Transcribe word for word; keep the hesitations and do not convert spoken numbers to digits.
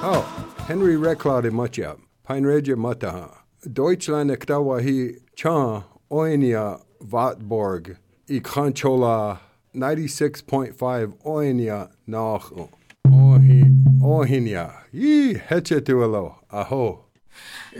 Oh, Henry Recklade Matja, Peinregia Mataha. Deutschland Ektawahi Cha Oinia Vatborg, Ikhanchola ninety-six point five Oinia Nach Ohi Ohinia. Ye Hechetuelo, Aho.